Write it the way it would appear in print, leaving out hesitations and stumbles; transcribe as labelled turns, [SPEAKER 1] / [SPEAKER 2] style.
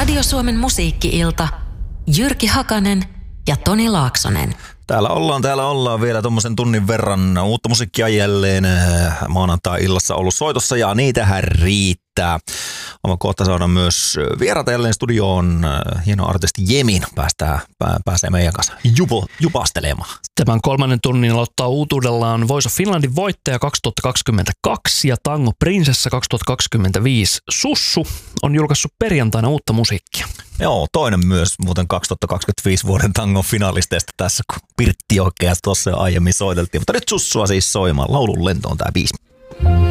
[SPEAKER 1] Radio Suomen musiikki-ilta. Jyrki Hakanen ja Toni Laaksonen.
[SPEAKER 2] Täällä ollaan vielä tommosen tunnin verran uutta musiikkia jälleen maanantai-illassa ollut soitossa ja niitähän riittää. Olen kohta saada myös vieraita jälleen studioon. Hieno artisti Jemin pääsee meidän kanssa jupastelemaan.
[SPEAKER 3] Tämän kolmannen tunnin aloittaa uutuudellaan Voice of Finlandin voittaja 2022 ja Tango Prinsessa 2025. Sussu on julkaissut perjantaina uutta musiikkia.
[SPEAKER 2] Joo, toinen myös muuten 2025 vuoden tangon finalisteista tässä, kun Pirtti oikeasti tuossa jo aiemmin soiteltiin. Mutta nyt Sussua siis soimaan. Laulun lento on tää biisi.